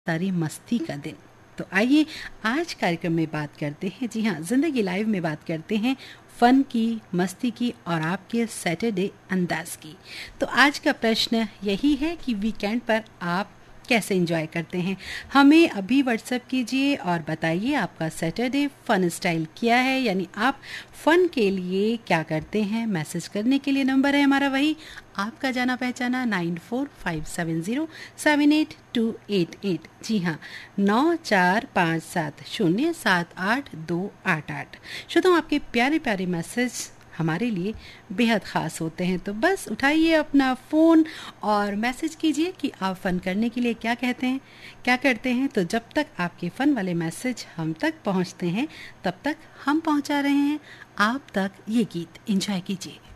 सारी मस्ती का दिन। तो आइए आज कार्यक्रम में बात करते हैं, जी हाँ, ज़िंदगी लाइव में बात करते हैं फ़न की, मस्ती की और आपके सैटरडे अंदाज की। तो आज का प्रश्न यही है कि वीकेंड पर आप कैसे एंजॉय करते हैं। हमें अभी व्हाट्सएप कीजिए और बताइए आपका सैटरडे फन स्टाइल क्या है, यानी आप फ़न के लिए क्या करते हैं। मैसेज करने के लिए नंबर है हमारा वही आपका जाना पहचाना 9457078288। जी हाँ, 9457078288। श्रोताओ, आपके प्यारे प्यारे मैसेज हमारे लिए बेहद ख़ास होते हैं। तो बस उठाइए अपना फ़ोन और मैसेज कीजिए कि आप फ़न करने के लिए क्या कहते हैं, क्या करते हैं। तो जब तक आपके फ़न वाले मैसेज हम तक पहुंचते हैं, तब तक हम पहुंचा रहे हैं आप तक ये गीत। एंजॉय कीजिए।